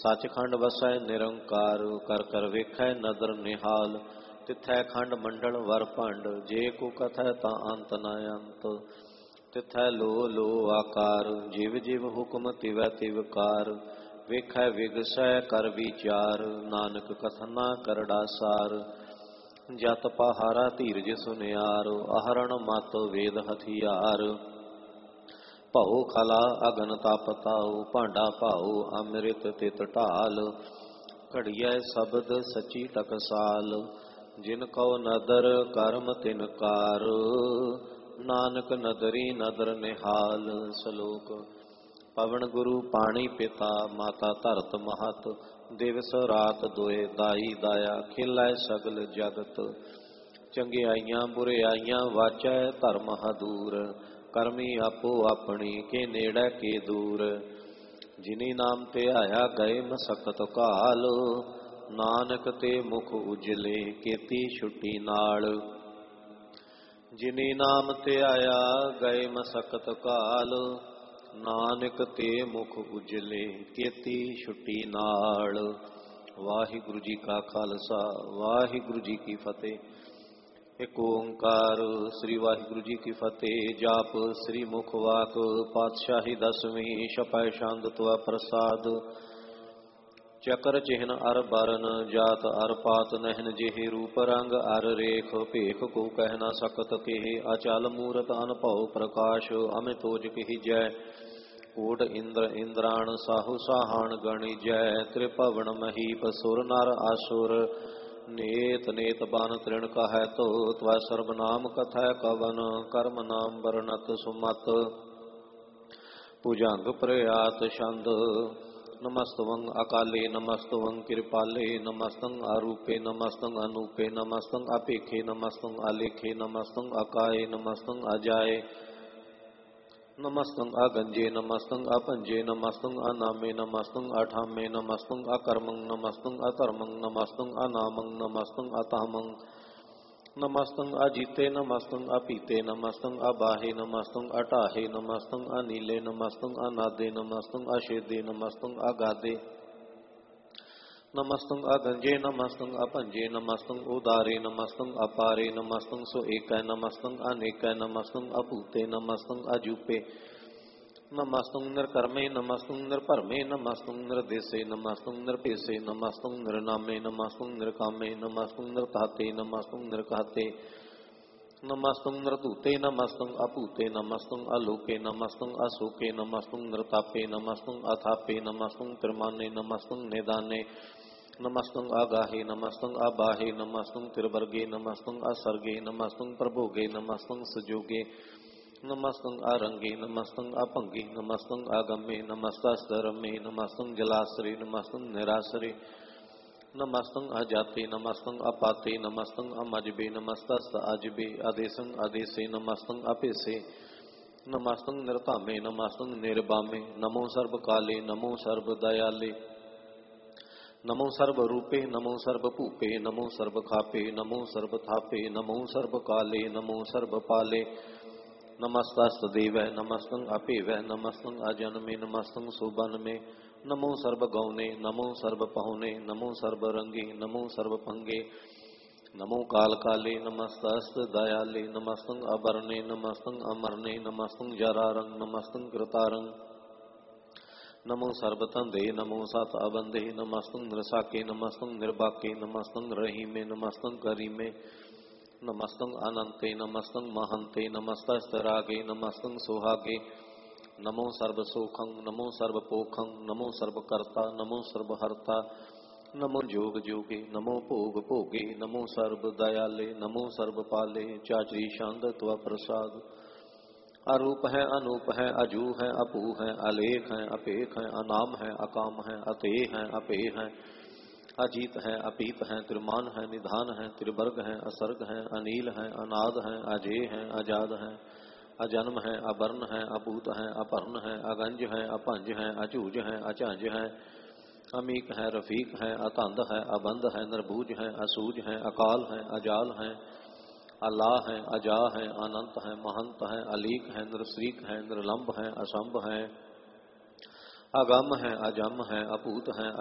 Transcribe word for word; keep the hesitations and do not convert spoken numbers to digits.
सचखंड वसै निरंकार, कर कर वेखै नदर निहाल। तिथै खंड मंडल वर भंड, जे को कथै ता अंत न अंत। तिथै लो लो आकार, जिव जिव हुक्म तिवै तिव कार। वेखै विगसै कर विचार, नानक कथना करड़ा सार। जत पहारा धीरज सुनियार, आहरण मत वेद हथियार। भौ खला अगन तप ताऊ, भांडा भाऊ अमृत तित ढाल। घड़िया शब्द सची टकसाल, जिन कौ नदर कर्म तिन कार। नानक नदरी नदर निहाल। सलोक। पवन गुरु पाणी पिता, माता धरत महत। दिवस रात दोए दाई दाया, खिलै सगल जगत। चंगियाइयां बुरियाइयां वाचै धर्म हदूर। करमी आपो अपनी, के नेड़ै के दूर। जिनी नाम ते आया गए मसकत काल। नानक ते मुख उजले, केती छुट्टी नाल। जिनी नाम ते आया गए मसकत काल। नानक ते मुख उजले, केती छुट्टी नाल। वाहिगुरु जी का खालसा, वाहिगुरु जी की फतेह। एक ओंकार। श्री वाहिगुरु जी की फतेह। जाप श्री मुख वाक, पातशाही दसवीं, छपै छंद त्वा प्रसाद। चक्र चिन्ह अर बरन, जात अर पात नहन जेहि। रूप रंग अर रेख, भेख को कह न सकत केहि। अचल मूरत अनभव प्रकाश, अमित ओज केहि जय। कोट इंद्र इंद्राण, साहु साहान गणि जय। त्रिभुवन महीप, सुर नर असुर। नेत नेत बान तृण कहै तो, त्वै सर्वनाम कथै कवन। कर्म नाम बरनत सुमत, भुजंग प्रयात छंद। नमस्तवं अकाले, नमस्तवं कृपाले। नमस्तं आरूपे, नमस्तं अनूपे। नमस्तं अपेखे, नमस्तं आलेखे। नमस्तं अकाये, नमस्तं अजाये। नमस्तं अगंजे, नमस्तं अपंजे। नमस्तं अनामे, नमस्तं अठामे। नमस्तं अकर्मं, नमस्तं अधर्मं। नमस्तं अनामं, नमस्तं अतामं। नमस्तं अजीते, नमस्तं अपीते। नमस्तं अबाहे, नमस्तं अटाहे। नमस्तं अनीले, नमस्तं अनादे। नमस्तं अशेदे, नमस्तं अगाधे। नमस्तं अगंजे, नमस्तं अपंजे। नमस्तं उदारे, नमस्तं अपारे। नमस्तं सुएकै, नमस्तं अनेकै। नमस्तं अपूते, नमस्तं अजूपे। नमस्तं निर्कर्मे, नमस्तं निर्भरमे। नमस्तं निर्देशे, नमस्तं निर्पेशे। नमस्तं निर्नामे, नमस्तं निर्कामे। नमस्तं निर्धाते, नमस्तं निर्घाते। नमस्तं नृतूते, नमस्तं अपूते। नमस्तं आलोके, नमस्तं अशोके। नमस्तं नृतापे, नमस्तं अथापे। नमस्तं त्रिमाने, नमस्तं निदाने। नमस्तं आगाहे, नमस्तं आबाहे। नमस्तं त्रिवर्गे, नमस्तं असर्गे। नमस्तं प्रभोगे, नमस्तं सजोगे। नमस्तं आरंगे, नमस्तं अपंगे। नमस्तं आगमे, नमस्तस्तरमे। नमस्तं जलाश्रे, नमस्तं निराश्रे। नमस्तं अजाते, नमस्तं अपाते। नमस्तं अमजबे, नमस्तस्त अजबे। आदेशं आदेशे, नमस्तं अपेशे। नमस्तं निर्तामे, नमस्तं निर्बामे। नमो सर्वकाले, नमो सर्वदयाले। नमो सर्वरूपे, नमो सर्वभूपे। नमो सर्वखापे, नमो सर्वथापे। नमो सर्वकाले, नमो सर्वपाले। नमस्तस्तदेवै, नमस्तं अपेवै। नमस्तं अजन्मे, नमस्तं सुबन्मे। नमो सर्वगौने, नमो सर्वपहुने। नमो सर्वरंगे, नमो सर्वभंगे। नमो काल काले, नमस्तस्त दयाले। नमस्तं अबरने, नमस्तं अमरने। नमस्तं जरारंग, नमस्तं कृतारंग। नमो सर्वतंदे, नमो सत अबंधे। नमस्तं नृसाके, नमस्तं निर्बाके। नमस्तं रहीमे, नमस्तं करीमे। नमस्तं अनंते, नमस्तं महंते। नमस्तस्तरागे, नमस्तं सुहागे। नमो सर्वसुखं, नमो सर्वपोखं। नमो सर्वकर्ता, नमो सर्वहर्ता। नमो जोग जोगे, नमो भोग भोगे। नमो सर्वदयाले, नमो सर्वपाले। चाचरी छंद त्वा प्रसाद। अरूप है, अनूप है, अजू है, अपू है, अलेख है, अपेख है, अनाम है, अकाम है, अतेय है, अपेय है। अजीत है, अपीत है, त्रिमान है, निधान है, त्रिवर्ग है, असर्ग है, अनील है, अनाद है, अजेय है, आजाद है, अजन्म है, अवर्ण है, अपूत है, अपर्ण है, अगंज है, अपंज है, अचूज है, अचंज है। अमीक है, रफीक है, अतंद है, अबंध है, निर्बूज है, असूज है, अकाल है, अजाल है, अल्लाह है, अजा है, अनंत है, महंत है, अलीक है, नृश्रीक है, निर्लंब है, असंभ है, अगम है, अजम है, अपूत है,